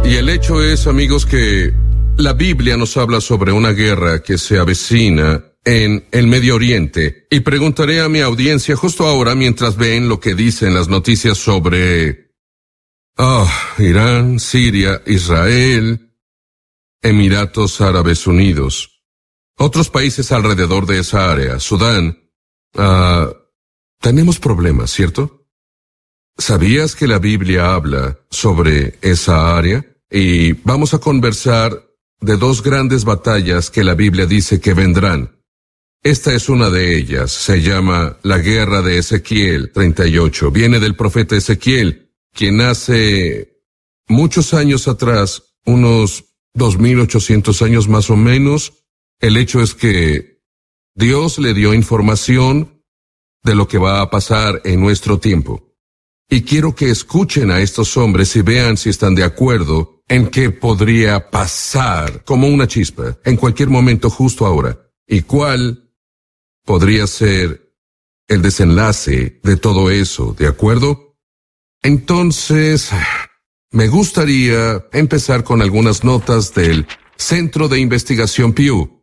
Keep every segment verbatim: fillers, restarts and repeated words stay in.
Y el hecho es, amigos, que la Biblia nos habla sobre una guerra que se avecina en el Medio Oriente. Y preguntaré a mi audiencia justo ahora, mientras ven lo que dicen las noticias sobre oh, Irán, Siria, Israel, Emiratos Árabes Unidos, otros países alrededor de esa área, Sudán. Uh, tenemos problemas, ¿cierto? ¿Sabías que la Biblia habla sobre esa área? Y vamos a conversar de dos grandes batallas que la Biblia dice que vendrán. Esta es una de ellas. Se llama la Guerra de Ezequiel treinta y ocho. Viene del profeta Ezequiel, quien hace muchos años atrás, unos dos mil ochocientos años más o menos, el hecho es que Dios le dio información de lo que va a pasar en nuestro tiempo. Y quiero que escuchen a estos hombres y vean si están de acuerdo en que podría pasar como una chispa en cualquier momento justo ahora. ¿Y cuál podría ser el desenlace de todo eso? ¿De acuerdo? Entonces, me gustaría empezar con algunas notas del Centro de Investigación Pew.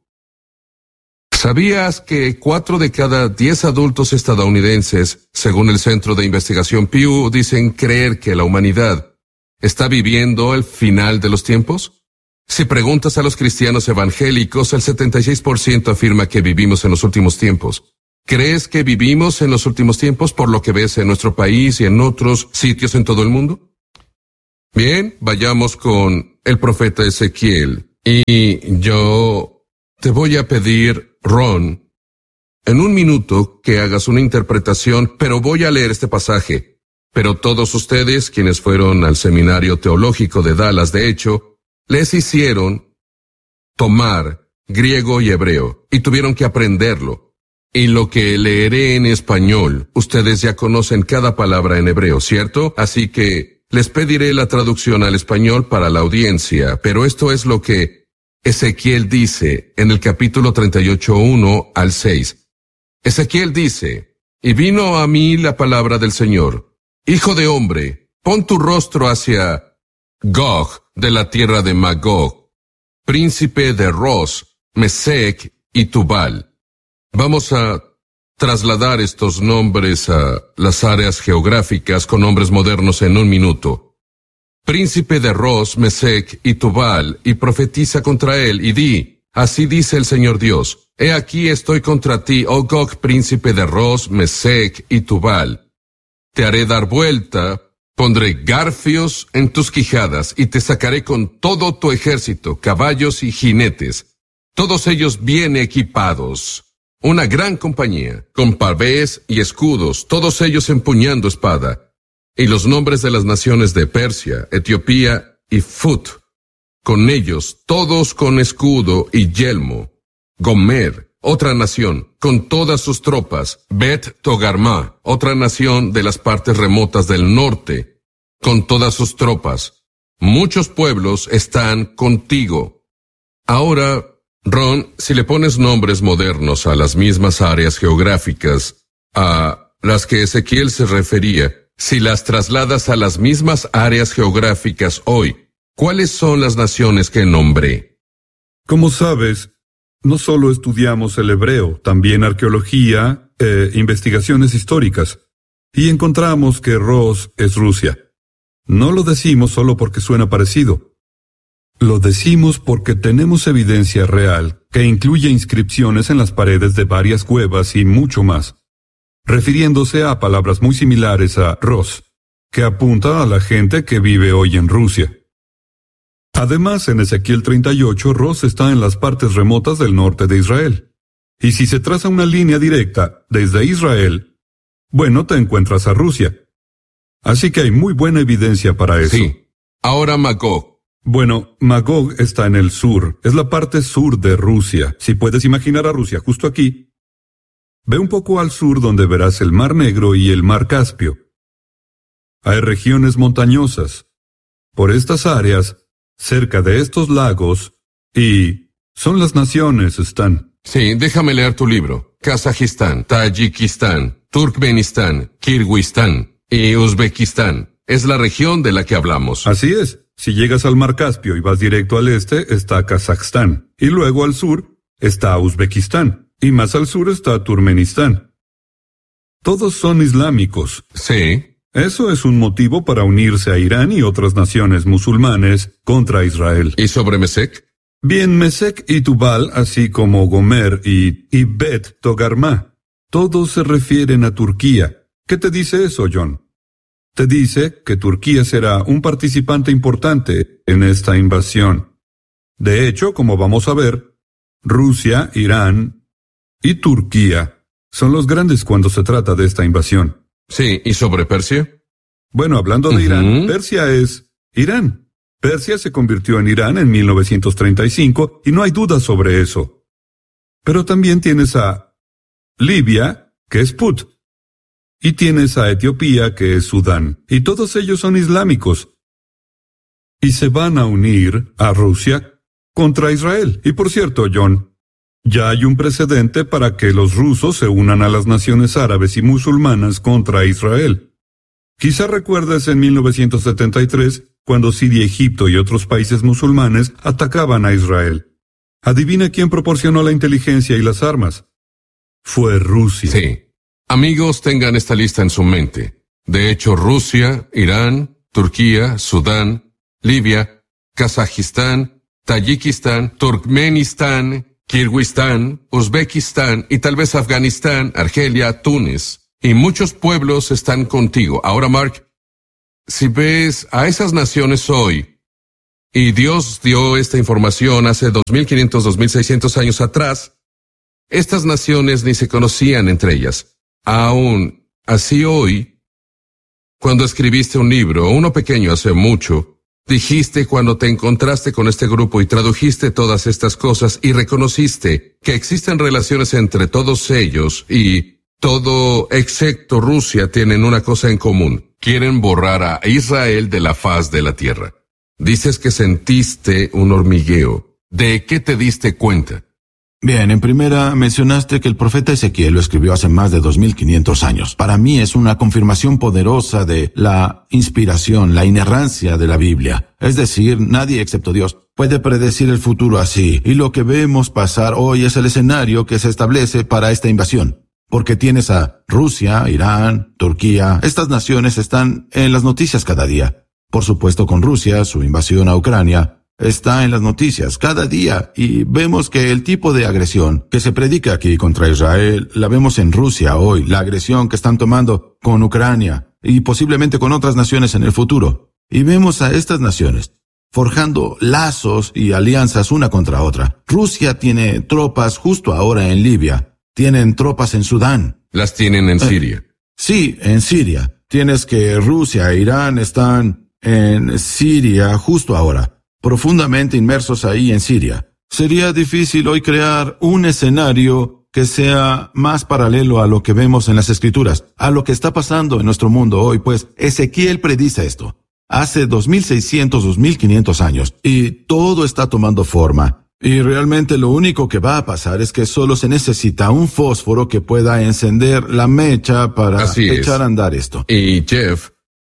¿Sabías que cuatro de cada diez adultos estadounidenses, según el Centro de Investigación Pew, dicen creer que la humanidad está viviendo el final de los tiempos? Si preguntas a los cristianos evangélicos, el setenta y seis por ciento afirma que vivimos en los últimos tiempos. ¿Crees que vivimos en los últimos tiempos por lo que ves en nuestro país y en otros sitios en todo el mundo? Bien, vayamos con el profeta Ezequiel. Y yo te voy a pedir, Ron, en un minuto que hagas una interpretación, pero voy a leer este pasaje. Pero todos ustedes, quienes fueron al seminario teológico de Dallas, de hecho, les hicieron tomar griego y hebreo, y tuvieron que aprenderlo. Y lo que leeré en español, ustedes ya conocen cada palabra en hebreo, ¿cierto? Así que les pediré la traducción al español para la audiencia, pero esto es lo que Ezequiel dice en el capítulo treinta y ocho, uno al seis. Ezequiel dice, y vino a mí la palabra del Señor, hijo de hombre, pon tu rostro hacia Gog de la tierra de Magog, príncipe de Ros, Mesec y Tubal. Vamos a trasladar estos nombres a las áreas geográficas con nombres modernos en un minuto. Príncipe de Ros, Mesec y Tubal, y profetiza contra él, y di, así dice el Señor Dios, he aquí estoy contra ti, oh Gog, príncipe de Ros, Mesec y Tubal. Te haré dar vuelta, pondré garfios en tus quijadas, y te sacaré con todo tu ejército, caballos y jinetes, todos ellos bien equipados. Una gran compañía, con pavés y escudos, todos ellos empuñando espada. Y los nombres de las naciones de Persia, Etiopía y Fut, con ellos, todos con escudo y yelmo. Gomer, otra nación, con todas sus tropas. Bet Togarma, otra nación de las partes remotas del norte, con todas sus tropas. Muchos pueblos están contigo. Ahora, Ron, si le pones nombres modernos a las mismas áreas geográficas a las que Ezequiel se refería, si las trasladas a las mismas áreas geográficas hoy, ¿cuáles son las naciones que nombré? Como sabes, no solo estudiamos el hebreo, también arqueología e investigaciones históricas, y encontramos que Ros es Rusia. No lo decimos solo porque suena parecido. Lo decimos porque tenemos evidencia real que incluye inscripciones en las paredes de varias cuevas y mucho más, refiriéndose a palabras muy similares a Ros, que apunta a la gente que vive hoy en Rusia. Además, en Ezequiel treinta y ocho, Ros está en las partes remotas del norte de Israel. Y si se traza una línea directa desde Israel, bueno, te encuentras a Rusia. Así que hay muy buena evidencia para eso. Sí. Ahora Magog. Bueno, Magog está en el sur, es la parte sur de Rusia. Si puedes imaginar a Rusia justo aquí, ve un poco al sur donde verás el Mar Negro y el Mar Caspio. Hay regiones montañosas. Por estas áreas, cerca de estos lagos, y son las naciones, están. Sí, déjame leer tu libro. Kazajistán, Tayikistán, Turkmenistán, Kirguistán y Uzbekistán. Es la región de la que hablamos. Así es. Si llegas al Mar Caspio y vas directo al este, está Kazajstán. Y luego al sur está Uzbekistán. Y más al sur está Turkmenistán. Todos son islámicos. Sí. Eso es un motivo para unirse a Irán y otras naciones musulmanes contra Israel. ¿Y sobre Mesec? Bien, Mesec y Tubal, así como Gomer y, y Bet Togarmá, todos se refieren a Turquía. ¿Qué te dice eso, John? Te dice que Turquía será un participante importante en esta invasión. De hecho, como vamos a ver, Rusia, Irán y Turquía son los grandes cuando se trata de esta invasión. Sí, ¿y sobre Persia? Bueno, hablando de uh-huh. Irán, Persia es Irán. Persia se convirtió en Irán en mil novecientos treinta y cinco y no hay duda sobre eso. Pero también tienes a Libia, que es Put. Y tienes a Etiopía, que es Sudán, y todos ellos son islámicos. Y se van a unir a Rusia contra Israel. Y por cierto, John, ya hay un precedente para que los rusos se unan a las naciones árabes y musulmanas contra Israel. Quizá recuerdes en mil novecientos setenta y tres, cuando Siria, Egipto y otros países musulmanes atacaban a Israel. Adivina quién proporcionó la inteligencia y las armas. Fue Rusia. Sí. Amigos, tengan esta lista en su mente. De hecho, Rusia, Irán, Turquía, Sudán, Libia, Kazajistán, Tayikistán, Turkmenistán, Kirguistán, Uzbekistán y tal vez Afganistán, Argelia, Túnez. Y muchos pueblos están contigo. Ahora, Mark, si ves a esas naciones hoy, y Dios dio esta información hace dos mil quinientos, dos mil seiscientos años atrás, estas naciones ni se conocían entre ellas. Aún así hoy, cuando escribiste un libro, uno pequeño hace mucho, dijiste cuando te encontraste con este grupo y tradujiste todas estas cosas y reconociste que existen relaciones entre todos ellos y todo excepto Rusia tienen una cosa en común. Quieren borrar a Israel de la faz de la tierra. Dices que sentiste un hormigueo. ¿De qué te diste cuenta? Bien, en primera, mencionaste que el profeta Ezequiel lo escribió hace más de dos mil quinientos años. Para mí es una confirmación poderosa de la inspiración, la inerrancia de la Biblia. Es decir, nadie excepto Dios puede predecir el futuro así. Y lo que vemos pasar hoy es el escenario que se establece para esta invasión. Porque tienes a Rusia, Irán, Turquía. Estas naciones están en las noticias cada día. Por supuesto, con Rusia, su invasión a Ucrania está en las noticias cada día y vemos que el tipo de agresión que se predica aquí contra Israel la vemos en Rusia hoy, la agresión que están tomando con Ucrania y posiblemente con otras naciones en el futuro. Y vemos a estas naciones forjando lazos y alianzas una contra otra. Rusia tiene tropas justo ahora en Libia, tienen tropas en Sudán. Las tienen en Siria. Eh, sí, en Siria. Tienes que Rusia e Irán están en Siria justo ahora, profundamente inmersos ahí en Siria. Sería difícil hoy crear un escenario que sea más paralelo a lo que vemos en las Escrituras, a lo que está pasando en nuestro mundo hoy, pues Ezequiel predice esto hace dos mil seiscientos, dos mil quinientos años, y todo está tomando forma. Y realmente lo único que va a pasar es que solo se necesita un fósforo que pueda encender la mecha para Así echar es. a andar esto. Y Jeff,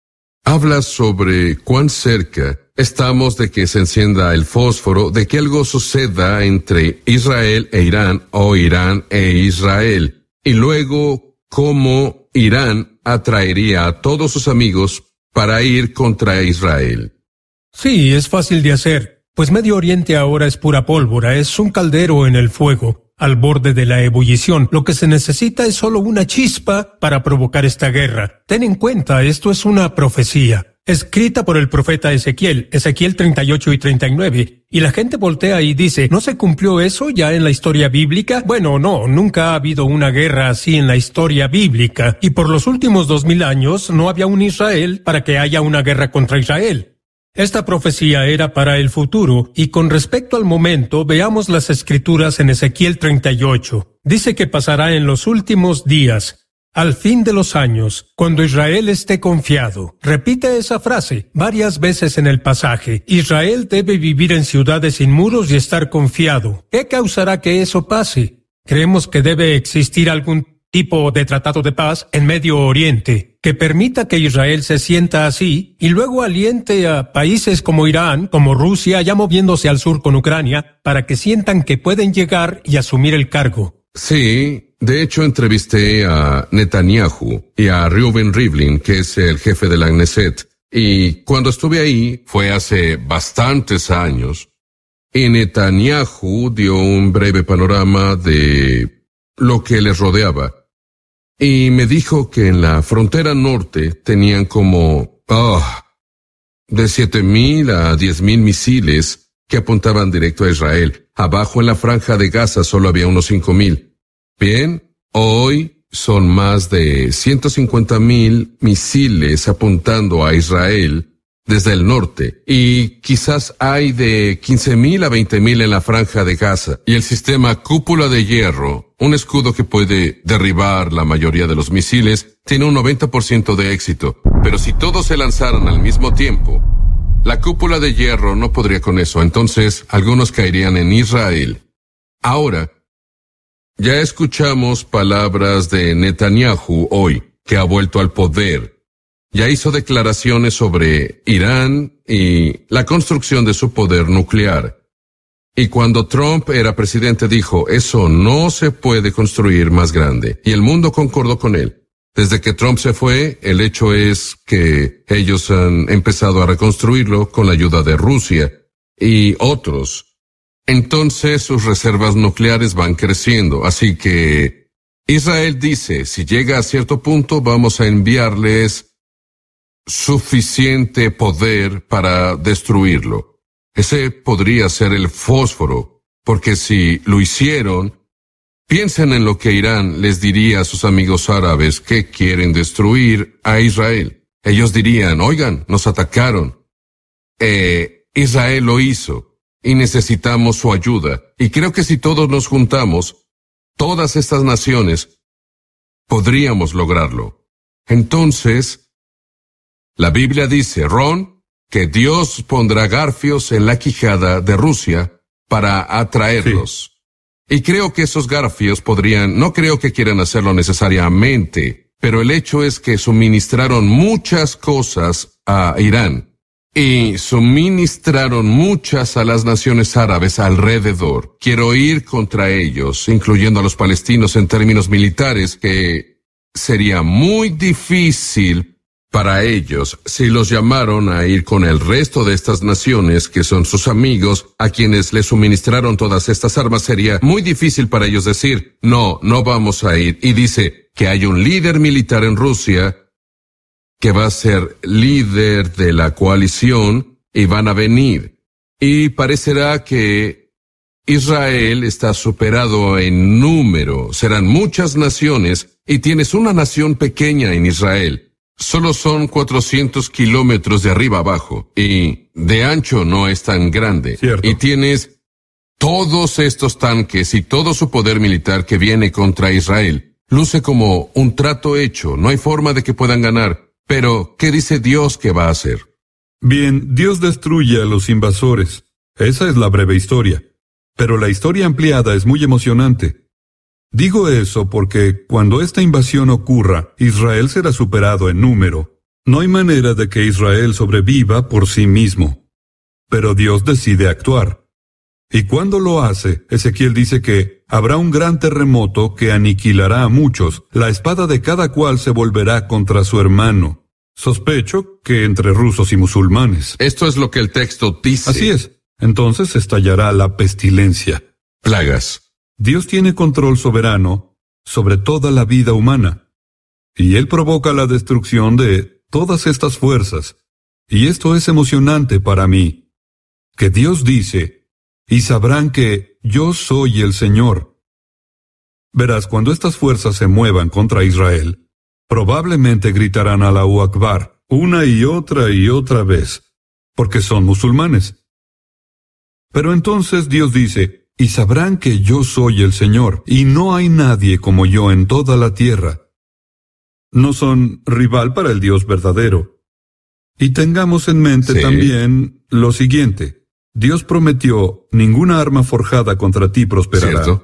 habla sobre cuán cerca estamos de que se encienda el fósforo, de que algo suceda entre Israel e Irán o Irán e Israel. Y luego, cómo Irán atraería a todos sus amigos para ir contra Israel. Sí, es fácil de hacer, pues Medio Oriente ahora es pura pólvora, es un caldero en el fuego, al borde de la ebullición. Lo que se necesita es solo una chispa para provocar esta guerra. Ten en cuenta, esto es una profecía escrita por el profeta Ezequiel, Ezequiel treinta y ocho y treinta y nueve, y la gente voltea y dice, ¿no se cumplió eso ya en la historia bíblica? Bueno, no, nunca ha habido una guerra así en la historia bíblica, y por los últimos dos mil años no había un Israel para que haya una guerra contra Israel. Esta profecía era para el futuro, y con respecto al momento, veamos las escrituras en Ezequiel treinta y ocho. Dice que pasará en los últimos días, al fin de los años, cuando Israel esté confiado. Repite esa frase varias veces en el pasaje. Israel debe vivir en ciudades sin muros y estar confiado. ¿Qué causará que eso pase? Creemos que debe existir algún tipo de tratado de paz en Medio Oriente, que permita que Israel se sienta así y luego aliente a países como Irán, como Rusia, ya moviéndose al sur con Ucrania, para que sientan que pueden llegar y asumir el cargo. Sí, de hecho entrevisté a Netanyahu y a Reuven Rivlin, que es el jefe de la Knesset, y cuando estuve ahí fue hace bastantes años, y Netanyahu dio un breve panorama de lo que les rodeaba. Y me dijo que en la frontera norte tenían como, oh, de siete mil a diez mil misiles que apuntaban directo a Israel. Abajo en la franja de Gaza solo había unos cinco mil. Bien, hoy son más de ciento cincuenta mil misiles apuntando a Israel desde el norte, y quizás hay de quince mil a veinte mil en la franja de Gaza. Y el sistema cúpula de hierro, un escudo que puede derribar la mayoría de los misiles, tiene un noventa por ciento de éxito. Pero si todos se lanzaran al mismo tiempo, la cúpula de hierro no podría con eso, entonces algunos caerían en Israel. Ahora, ya escuchamos palabras de Netanyahu hoy, que ha vuelto al poder. Ya hizo declaraciones sobre Irán y la construcción de su poder nuclear. Y cuando Trump era presidente dijo, eso no se puede construir más grande. Y el mundo concordó con él. Desde que Trump se fue, el hecho es que ellos han empezado a reconstruirlo con la ayuda de Rusia y otros. Entonces sus reservas nucleares van creciendo. Así que Israel dice, si llega a cierto punto vamos a enviarles suficiente poder para destruirlo. Ese podría ser el fósforo, porque si lo hicieron, piensen en lo que Irán les diría a sus amigos árabes que quieren destruir a Israel. Ellos dirían, oigan, nos atacaron. Eh, Israel lo hizo, y necesitamos su ayuda. Y creo que si todos nos juntamos, todas estas naciones, podríamos lograrlo. Entonces, la Biblia dice, Ron, que Dios pondrá garfios en la quijada de Rusia para atraerlos. Sí. Y creo que esos garfios podrían, no creo que quieran hacerlo necesariamente, pero el hecho es que suministraron muchas cosas a Irán y suministraron muchas a las naciones árabes alrededor. Quiero ir contra ellos, incluyendo a los palestinos en términos militares, que sería muy difícil para ellos, si los llamaron a ir con el resto de estas naciones, que son sus amigos, a quienes les suministraron todas estas armas, sería muy difícil para ellos decir, no, no vamos a ir. Y dice que hay un líder militar en Rusia que va a ser líder de la coalición y van a venir. Y parecerá que Israel está superado en número. Serán muchas naciones y tienes una nación pequeña en Israel. Solo son cuatrocientos kilómetros de arriba abajo, y de ancho no es tan grande. Cierto. Y tienes todos estos tanques y todo su poder militar que viene contra Israel. Luce como un trato hecho, no hay forma de que puedan ganar. Pero, ¿qué dice Dios que va a hacer? Bien, Dios destruye a los invasores. Esa es la breve historia. Pero la historia ampliada es muy emocionante. Digo eso porque cuando esta invasión ocurra, Israel será superado en número. No hay manera de que Israel sobreviva por sí mismo. Pero Dios decide actuar. Y cuando lo hace, Ezequiel dice que habrá un gran terremoto que aniquilará a muchos. La espada de cada cual se volverá contra su hermano. Sospecho que entre rusos y musulmanes. Esto es lo que el texto dice. Así es. Entonces estallará la pestilencia. Plagas. Dios tiene control soberano sobre toda la vida humana, y Él provoca la destrucción de todas estas fuerzas. Y esto es emocionante para mí, que Dios dice, y sabrán que yo soy el Señor. Verás, cuando estas fuerzas se muevan contra Israel, probablemente gritarán Allahu Akbar una y otra y otra vez, porque son musulmanes. Pero entonces Dios dice, y sabrán que yo soy el Señor, y no hay nadie como yo en toda la tierra. No son rival para el Dios verdadero. Y tengamos en mente Sí. también lo siguiente. Dios prometió, ninguna arma forjada contra ti prosperará. ¿Cierto?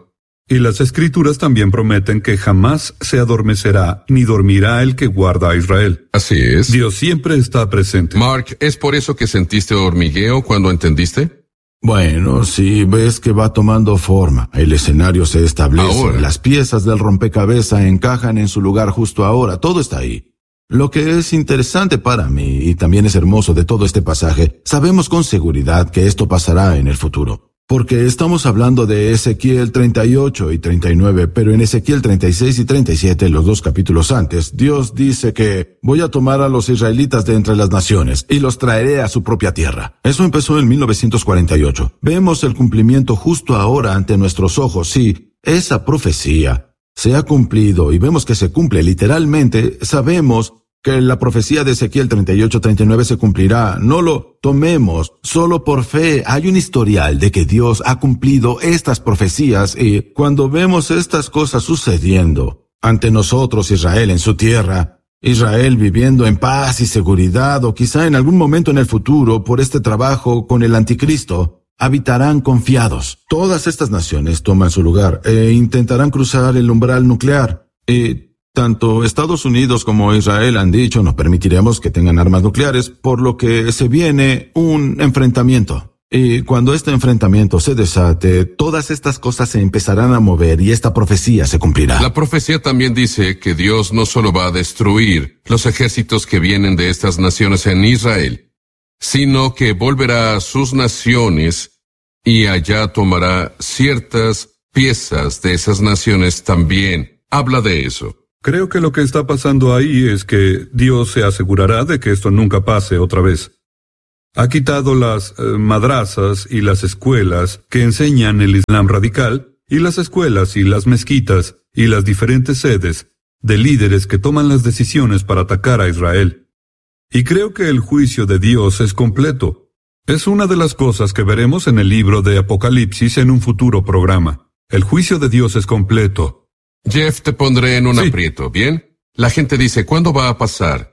Y las Escrituras también prometen que jamás se adormecerá ni dormirá el que guarda a Israel. Así es. Dios siempre está presente. Mark, ¿es por eso que sentiste hormigueo cuando entendiste? Bueno, si ves que va tomando forma, el escenario se establece, Ahora. las piezas del rompecabezas encajan en su lugar justo ahora, todo está ahí. Lo que es interesante para mí, y también es hermoso de todo este pasaje, sabemos con seguridad que esto pasará en el futuro. Porque estamos hablando de Ezequiel treinta y ocho y treinta y nueve, pero en Ezequiel treinta y seis y treinta y siete, los dos capítulos antes, Dios dice que voy a tomar a los israelitas de entre las naciones y los traeré a su propia tierra. Eso empezó en mil novecientos cuarenta y ocho. Vemos el cumplimiento justo ahora ante nuestros ojos. Sí, esa profecía se ha cumplido y vemos que se cumple literalmente. Sabemos que la profecía de Ezequiel treinta y ocho treinta y nueve se cumplirá. No lo tomemos solo por fe. Hay un historial de que Dios ha cumplido estas profecías y cuando vemos estas cosas sucediendo ante nosotros, Israel en su tierra, Israel viviendo en paz y seguridad, o quizá en algún momento en el futuro por este trabajo con el anticristo, habitarán confiados. Todas estas naciones toman su lugar e intentarán cruzar el umbral nuclear. Y tanto Estados Unidos como Israel han dicho no permitiremos que tengan armas nucleares, por lo que se viene un enfrentamiento. Y cuando este enfrentamiento se desate, todas estas cosas se empezarán a mover y esta profecía se cumplirá. La profecía también dice que Dios no solo va a destruir los ejércitos que vienen de estas naciones en Israel, sino que volverá a sus naciones y allá tomará ciertas piezas de esas naciones también. Habla de eso. Creo que lo que está pasando ahí es que Dios se asegurará de que esto nunca pase otra vez. Ha quitado las eh, madrazas y las escuelas que enseñan el Islam radical, y las escuelas y las mezquitas y las diferentes sedes de líderes que toman las decisiones para atacar a Israel. Y creo que el juicio de Dios es completo. Es una de las cosas que veremos en el libro de Apocalipsis en un futuro programa. El juicio de Dios es completo. Jeff, te pondré en un Sí. aprieto, ¿bien? La gente dice, ¿cuándo va a pasar?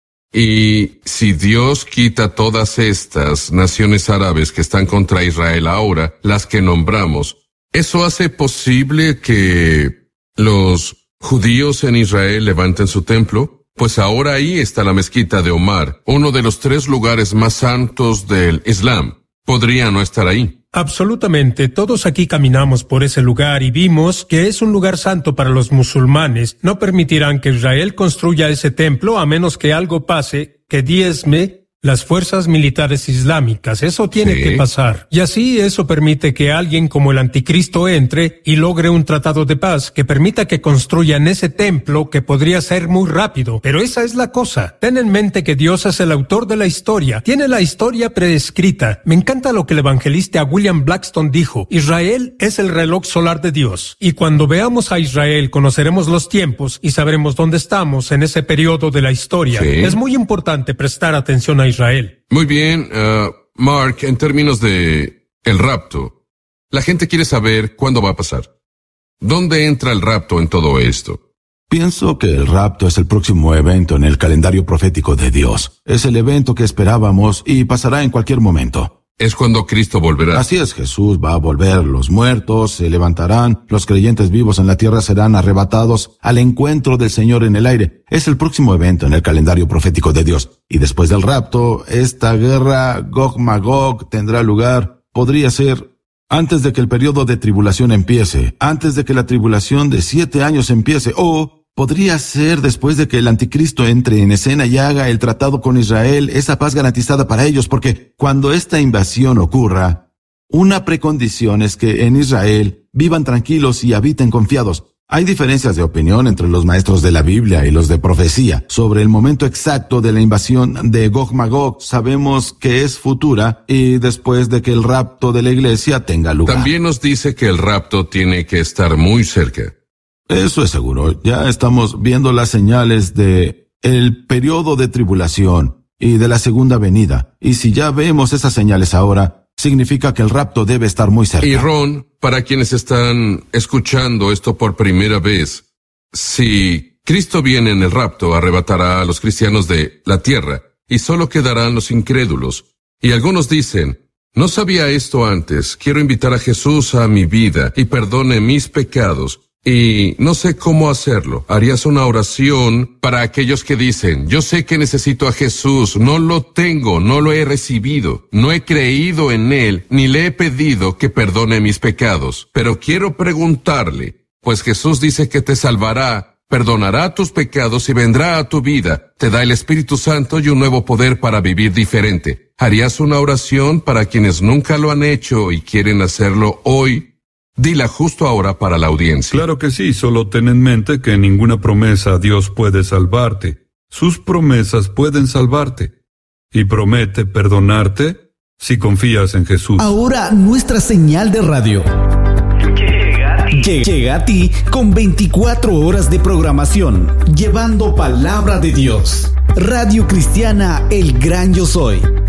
Y si Dios quita todas estas naciones árabes que están contra Israel ahora, las que nombramos, ¿eso hace posible que los judíos en Israel levanten su templo? Pues ahora ahí está la mezquita de Omar, uno de los tres lugares más santos del Islam. Podría no estar ahí. Absolutamente, todos aquí caminamos por ese lugar y vimos que es un lugar santo para los musulmanes. No permitirán que Israel construya ese templo a menos que algo pase que diezme las fuerzas militares islámicas. Eso tiene Sí. que pasar. Y así eso permite que alguien como el anticristo entre y logre un tratado de paz que permita que construyan ese templo, que podría ser muy rápido. Pero esa es la cosa. Ten en mente que Dios es el autor de la historia. Tiene la historia preescrita. Me encanta lo que el evangelista William Blackstone dijo. Israel es el reloj solar de Dios. Y cuando veamos a Israel, conoceremos los tiempos y sabremos dónde estamos en ese periodo de la historia. Sí. Es muy importante prestar atención a Israel. Muy bien, uh, Mark, en términos de el rapto, la gente quiere saber cuándo va a pasar. ¿Dónde entra el rapto en todo esto? Pienso que el rapto es el próximo evento en el calendario profético de Dios. Es el evento que esperábamos y pasará en cualquier momento. Es cuando Cristo volverá. Así es, Jesús va a volver, los muertos se levantarán, los creyentes vivos en la tierra serán arrebatados al encuentro del Señor en el aire. Es el próximo evento en el calendario profético de Dios. Y después del rapto, esta guerra Gog-Magog tendrá lugar. Podría ser antes de que el periodo de tribulación empiece, antes de que la tribulación de siete años empiece, o podría ser después de que el anticristo entre en escena y haga el tratado con Israel, esa paz garantizada para ellos, porque cuando esta invasión ocurra, una precondición es que en Israel vivan tranquilos y habiten confiados. Hay diferencias de opinión entre los maestros de la Biblia y los de profecía sobre el momento exacto de la invasión de Gog-Magog. Sabemos que es futura y después de que el rapto de la iglesia tenga lugar. También nos dice que el rapto tiene que estar muy cerca. Eso es seguro. Ya estamos viendo las señales de el periodo de tribulación y de la segunda venida. Y si ya vemos esas señales ahora, significa que el rapto debe estar muy cerca. Y Ron, para quienes están escuchando esto por primera vez, si Cristo viene en el rapto, arrebatará a los cristianos de la tierra y solo quedarán los incrédulos. Y algunos dicen, No sabía esto antes. Quiero invitar a Jesús a mi vida y perdone mis pecados. Y no sé cómo hacerlo. ¿Harías una oración para aquellos que dicen, yo sé que necesito a Jesús, no lo tengo, no lo he recibido, no he creído en Él, ni le he pedido que perdone mis pecados? Pero quiero preguntarle, pues Jesús dice que te salvará, perdonará tus pecados y vendrá a tu vida, te da el Espíritu Santo y un nuevo poder para vivir diferente. ¿Harías una oración para quienes nunca lo han hecho y quieren hacerlo hoy? Dila justo ahora para la audiencia. Claro que sí, solo ten en mente que ninguna promesa a Dios puede salvarte. Sus promesas pueden salvarte. Y promete perdonarte si confías en Jesús. Ahora nuestra señal de radio llega a ti, llega a ti con veinticuatro horas de programación, llevando palabra de Dios. Radio Cristiana El Gran Yo Soy.